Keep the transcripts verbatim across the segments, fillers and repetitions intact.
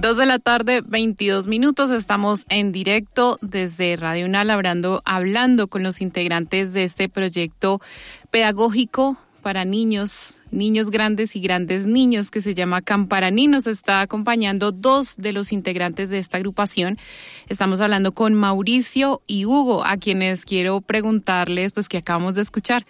Dos de la tarde, veintidós minutos, estamos en directo desde Radio UNAL hablando, hablando con los integrantes de este proyecto pedagógico para niños, niños grandes y grandes niños que se llama Camparaní. Nos está acompañando dos de los integrantes de esta agrupación. Estamos hablando con Mauricio y Hugo, a quienes quiero preguntarles, pues, que acabamos de escuchar.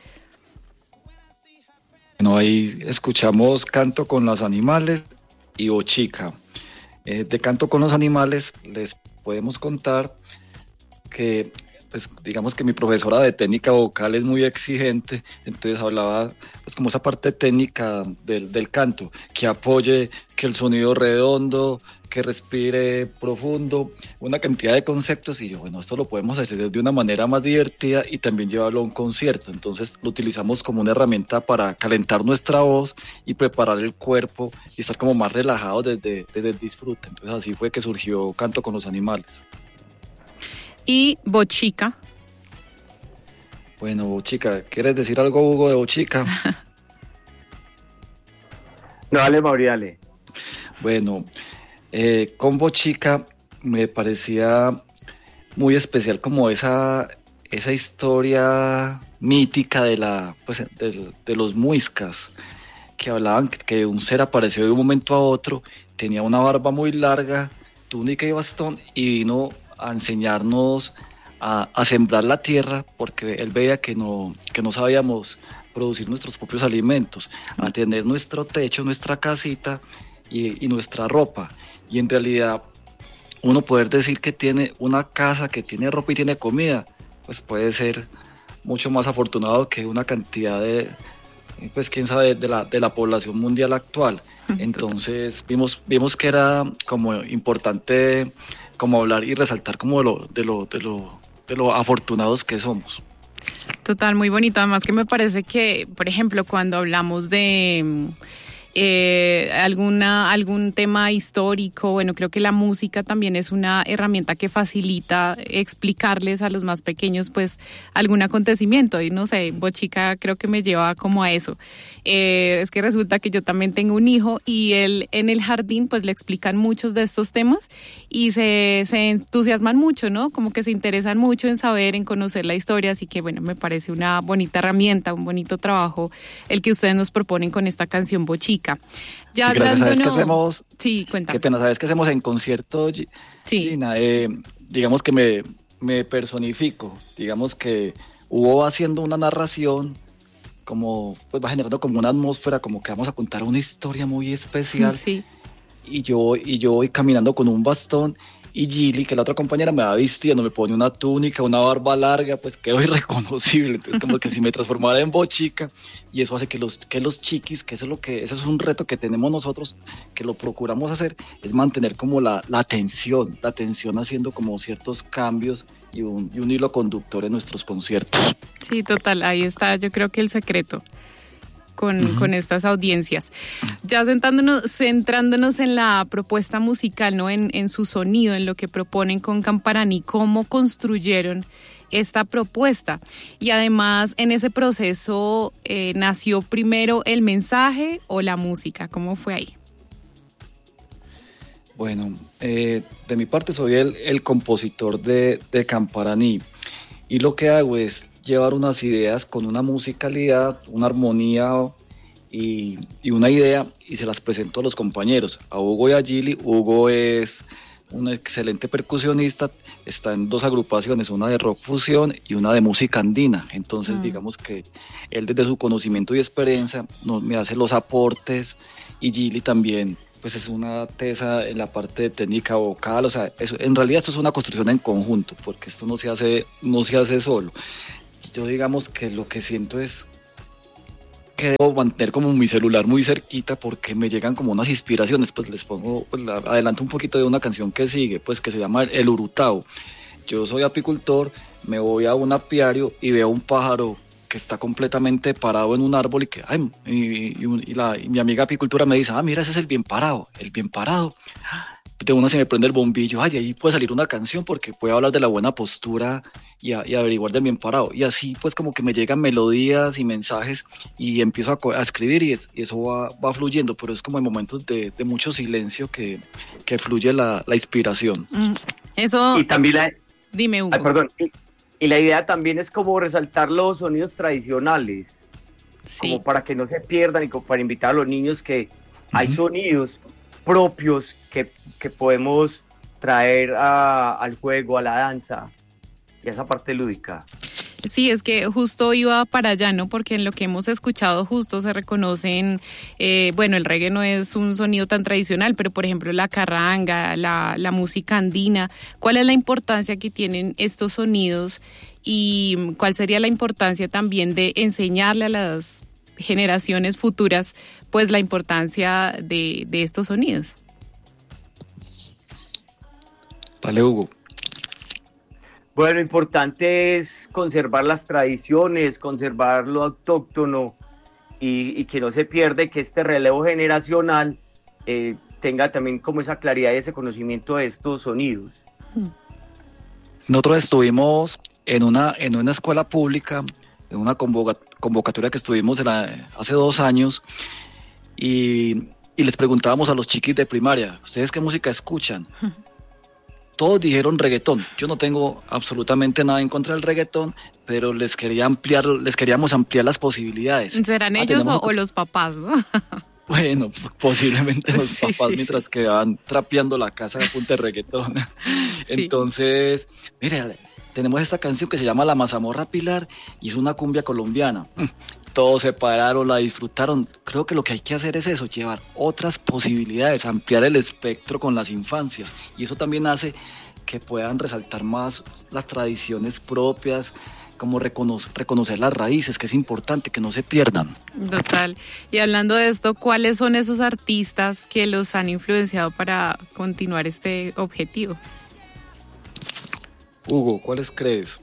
Bueno, ahí escuchamos Canto con los Animales y Bochica. Eh, de Canto con los Animales les podemos contar que, pues, digamos que mi profesora de técnica vocal es muy exigente, entonces hablaba pues como esa parte técnica del, del canto, que apoye, que el sonido redondo, que respire profundo, una cantidad de conceptos, y yo, bueno, esto lo podemos hacer de una manera más divertida y también llevarlo a un concierto. Entonces lo utilizamos como una herramienta para calentar nuestra voz y preparar el cuerpo y estar como más relajados desde, desde el disfrute. Entonces así fue que surgió Canto con los Animales. Y Bochica. Bueno, Bochica, ¿quieres decir algo, Hugo, de Bochica? No, dale, Mauri, dale. Bueno, eh, con Bochica me parecía muy especial como esa, esa historia mítica de, la, pues, de, de los muiscas, que hablaban que un ser apareció de un momento a otro, tenía una barba muy larga, túnica y bastón, y vino a enseñarnos a, a sembrar la tierra, porque él veía que no, que no sabíamos producir nuestros propios alimentos, a tener nuestro techo, nuestra casita y, y nuestra ropa. Y en realidad uno poder decir que tiene una casa, que tiene ropa y tiene comida, pues puede ser mucho más afortunado que una cantidad de, pues quién sabe, de la, de la población mundial actual. Entonces vimos, vimos que era como importante como hablar y resaltar como de lo, de lo, de lo, de lo afortunados que somos. Total, muy bonito. Además que me parece que, por ejemplo, cuando hablamos de eh, alguna algún tema histórico, bueno, creo que la música también es una herramienta que facilita explicarles a los más pequeños, pues, algún acontecimiento. Y no sé, Bochica creo que me lleva como a eso. Eh, es que resulta que yo también tengo un hijo y él en el jardín, pues, le explican muchos de estos temas y se, se entusiasman mucho, ¿no? Como que se interesan mucho en saber, en conocer la historia. Así que, bueno, me parece una bonita herramienta, un bonito trabajo el que ustedes nos proponen con esta canción Bochica. Ya sí, hablando, ¿sabes no... qué hacemos? Sí, cuéntame. Qué pena, ¿sabes qué hacemos en concierto? Sí. Gina? Eh, digamos que me, me personifico, digamos que hubo haciendo una narración, como pues va generando como una atmósfera, como que vamos a contar una historia muy especial. Sí. Y yo, y yo voy caminando con un bastón, y Gilly, que la otra compañera, me va vistiendo, me pone una túnica, una barba larga, pues quedo irreconocible. Entonces como que si me transformara en Bochica, y eso hace que los, que los chiquis, que eso es lo que, eso es un reto que tenemos nosotros, que lo procuramos hacer, es mantener como la, la atención, la atención haciendo como ciertos cambios y un, y un hilo conductor en nuestros conciertos. Sí, total, ahí está, yo creo que el secreto. Con, uh-huh. con estas audiencias. Ya sentándonos, centrándonos en la propuesta musical, ¿no? En, en su sonido, en lo que proponen con Camparaní, cómo construyeron esta propuesta. Y además, en ese proceso, eh, ¿nació primero el mensaje o la música? ¿Cómo fue ahí? Bueno, eh, de mi parte soy el, el compositor de, de Camparaní, y lo que hago es llevar unas ideas con una musicalidad, una armonía y, y una idea, y se las presento a los compañeros, a Hugo y a Gilly. Hugo es un excelente percusionista, está en dos agrupaciones, una de rock fusión y una de música andina. Entonces, mm. digamos que él desde su conocimiento y experiencia nos, me hace los aportes, y Gilly también pues es una tesa en la parte de técnica vocal. O sea, eso, en realidad esto es una construcción en conjunto, porque esto no se hace, no se hace solo. Yo digamos que lo que siento es que debo mantener como mi celular muy cerquita, porque me llegan como unas inspiraciones. Pues les pongo, pues adelanto un poquito de una canción que sigue, pues que se llama El Urutao. Yo soy apicultor, me voy a un apiario y veo un pájaro que está completamente parado en un árbol, y que ay, y, y, y, la, y mi amiga apicultora me dice, ah, mira, ese es el bien parado, el bien parado. de una se me prende el bombillo, ay, ahí puede salir una canción porque puedo hablar de la buena postura y, a, y averiguar del bien parado. Y así pues como que me llegan melodías y mensajes y empiezo a, a escribir y, es, y eso va, va fluyendo, pero es como en momentos de, de mucho silencio que, que fluye la, la inspiración. Mm, eso... Y también la... Dime, Hugo. Ay, perdón. Y, y la idea también es como resaltar los sonidos tradicionales, Sí. como para que no se pierdan y como para invitar a los niños que hay uh-huh. sonidos propios que, que podemos traer a, al juego, a la danza y a esa parte lúdica. Sí, es que justo iba para allá, ¿no? Porque en lo que hemos escuchado justo se reconocen, eh, bueno, el reggae no es un sonido tan tradicional, pero por ejemplo la carranga, la, la música andina, ¿cuál es la importancia que tienen estos sonidos y cuál sería la importancia también de enseñarle a las generaciones futuras, pues la importancia de, de estos sonidos? Dale, Hugo. Bueno, lo importante es conservar las tradiciones, conservar lo autóctono y, y que no se pierde, que este relevo generacional eh, tenga también como esa claridad y ese conocimiento de estos sonidos. Nosotros estuvimos en una, en una escuela pública, en una convoca, convocatoria que estuvimos en la, hace dos años y, y les preguntábamos a los chiquis de primaria, ¿ustedes qué música escuchan? Todos dijeron reggaetón. Yo no tengo absolutamente nada en contra del reggaetón, pero les quería ampliar, les queríamos ampliar las posibilidades. ¿Serán ah, ellos o, o los papás, no? Bueno, posiblemente los sí, papás sí, mientras sí. que van trapeando la casa de punta de reggaetón. Sí. Entonces, mire, tenemos esta canción que se llama La Mazamorra Pilar y es una cumbia colombiana. Todos se pararon, la disfrutaron. Creo que lo que hay que hacer es eso, llevar otras posibilidades, ampliar el espectro con las infancias. Y eso también hace que puedan resaltar más las tradiciones propias, como reconocer, reconocer las raíces, que es importante, que no se pierdan. Total. Y hablando de esto, ¿cuáles son esos artistas que los han influenciado para continuar este objetivo? Hugo, ¿cuáles crees?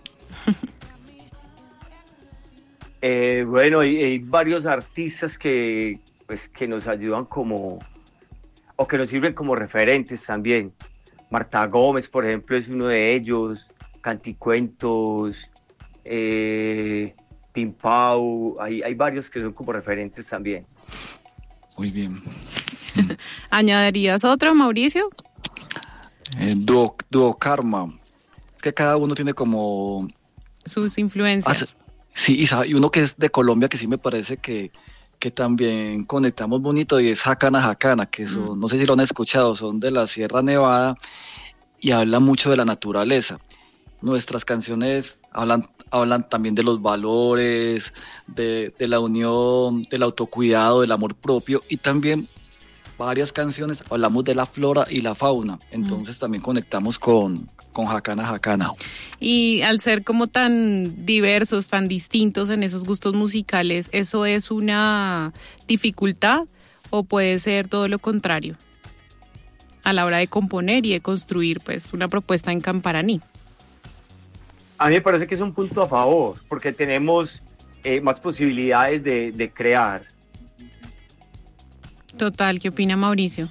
Eh, bueno, hay, hay varios artistas que, pues, que nos ayudan como, o que nos sirven como referentes también. Marta Gómez, por ejemplo, es uno de ellos, Canticuentos, eh, Pimpau, hay, hay varios que son como referentes también. Muy bien. ¿Añadirías otro, Mauricio? Eh, Duo, Duo Karma, es que cada uno tiene como... sus influencias. Hace... Sí, y, sabe, y uno que es de Colombia que sí me parece que, que también conectamos bonito y es Jacana Jacana, que son, mm. no sé si lo han escuchado, son de la Sierra Nevada y hablan mucho de la naturaleza. Nuestras canciones hablan, hablan también de los valores, de, de la unión, del autocuidado, del amor propio y también varias canciones hablamos de la flora y la fauna, entonces mm. también conectamos con, con Jacana Jacana. Y al ser como tan diversos, tan distintos en esos gustos musicales, ¿eso es una dificultad o puede ser todo lo contrario a la hora de componer y de construir pues una propuesta en Camparaní? A mí me parece que es un punto a favor, porque tenemos eh, más posibilidades de, de crear. Total, ¿qué opina Mauricio?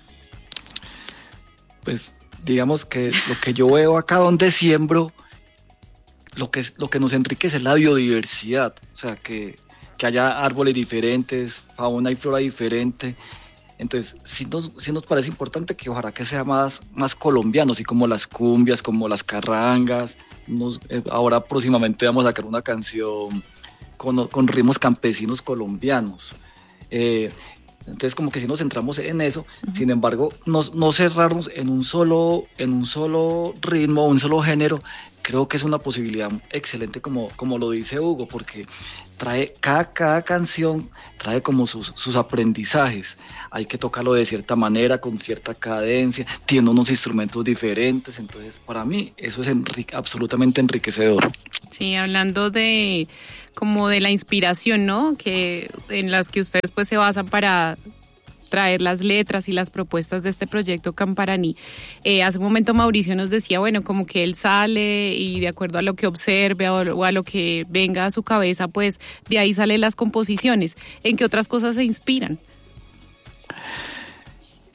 Pues digamos que lo que yo veo acá donde siembro, lo que, lo que nos enriquece es la biodiversidad, o sea, que, que haya árboles diferentes, fauna y flora diferente. Entonces, sí nos, sí nos parece importante que ojalá que sea más, más colombiano, así como las cumbias, como las carrangas. Nos, eh, ahora próximamente vamos a sacar una canción con, con ritmos campesinos colombianos. Eh, Entonces como que sí nos centramos en eso, uh-huh. Sin embargo, no, no cerrarnos en un solo, en un solo ritmo, un solo género, creo que es una posibilidad excelente como, como lo dice Hugo, porque trae, cada, cada canción trae como sus, sus aprendizajes, hay que tocarlo de cierta manera, con cierta cadencia, tiene unos instrumentos diferentes, entonces para mí eso es enrique, absolutamente enriquecedor. Sí, hablando de como de la inspiración, ¿no? Que en las que ustedes pues se basan para traer las letras y las propuestas de este proyecto Camparaní. Eh, hace un momento Mauricio nos decía, bueno, como que él sale y de acuerdo a lo que observe o, o a lo que venga a su cabeza, pues de ahí salen las composiciones. ¿En qué otras cosas se inspiran?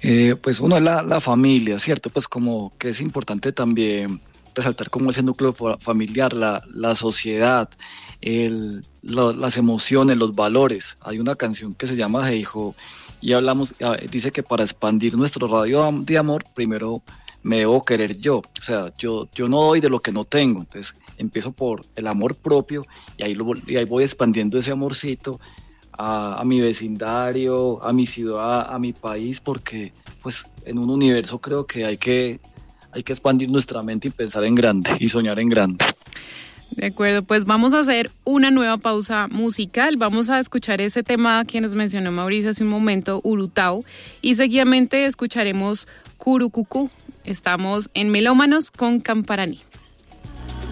Eh, pues uno es la, la familia, ¿cierto? Pues como que es importante también resaltar como ese núcleo familiar, la, la sociedad, el, lo, las emociones, los valores. Hay una canción que se llama Hey Ho y hablamos, dice que para expandir nuestro radio de amor, primero me debo querer yo. O sea, yo, yo no doy de lo que no tengo, entonces empiezo por el amor propio y ahí, lo, y ahí voy expandiendo ese amorcito a, a mi vecindario, a mi ciudad, a mi país, porque pues en un universo creo que hay que hay que expandir nuestra mente y pensar en grande y soñar en grande. De acuerdo, pues vamos a hacer una nueva pausa musical, vamos a escuchar ese tema que nos mencionó Mauricio hace un momento, Urutau, y seguidamente escucharemos Curucucú. Estamos en Melómanos con Camparaní.